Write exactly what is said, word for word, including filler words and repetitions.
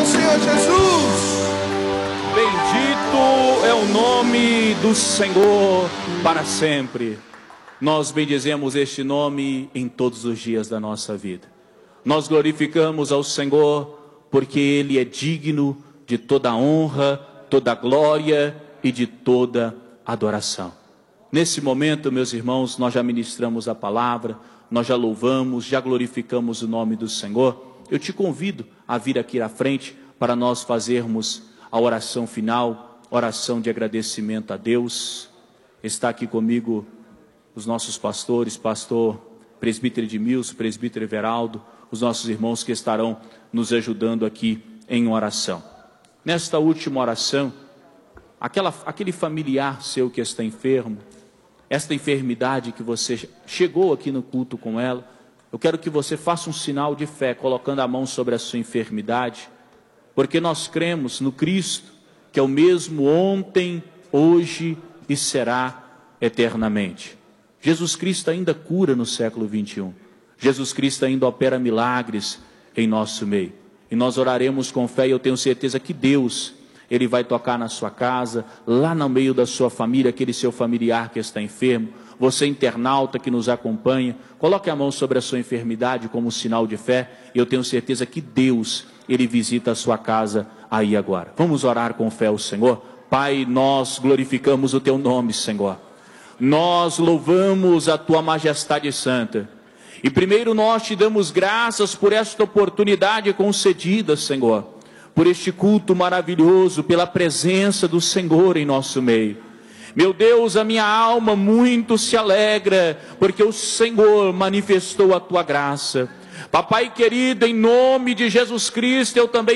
Senhor Jesus. Bendito é o nome do Senhor para sempre. Nós bendizemos este nome em todos os dias da nossa vida. Nós glorificamos ao Senhor porque Ele é digno de toda honra, toda glória e de toda adoração. Nesse momento, meus irmãos, nós já ministramos a palavra, nós já louvamos, já glorificamos o nome do Senhor. Eu te convido a vir aqui à frente para nós fazermos a oração final, oração de agradecimento a Deus. Está aqui comigo os nossos pastores, pastor presbítero Edmilson, presbítero Everaldo, os nossos irmãos que estarão nos ajudando aqui em oração. Nesta última oração, aquela, aquele familiar seu que está enfermo, esta enfermidade que você chegou aqui no culto com ela, eu quero que você faça um sinal de fé, colocando a mão sobre a sua enfermidade, porque nós cremos no Cristo, que é o mesmo ontem, hoje e será eternamente. Jesus Cristo ainda cura no século vinte e um. Jesus Cristo ainda opera milagres em nosso meio. E nós oraremos com fé e eu tenho certeza que Deus, Ele vai tocar na sua casa, lá no meio da sua família, aquele seu familiar que está enfermo. Você internauta que nos acompanha, coloque a mão sobre a sua enfermidade como sinal de fé. E eu tenho certeza que Deus, Ele visita a sua casa aí agora. Vamos orar com fé ao Senhor. Pai, nós glorificamos o Teu nome, Senhor. Nós louvamos a Tua majestade santa. E primeiro nós Te damos graças por esta oportunidade concedida, Senhor. Por este culto maravilhoso, pela presença do Senhor em nosso meio. Meu Deus, a minha alma muito se alegra, porque o Senhor manifestou a Tua graça. Papai querido, em nome de Jesus Cristo, eu também